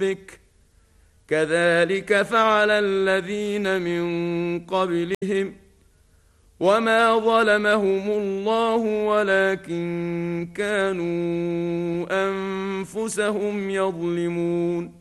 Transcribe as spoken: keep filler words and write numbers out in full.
ربك كذلك فعل الذين من قبلهم وما ظلمهم الله ولكن كانوا أنفسهم يظلمون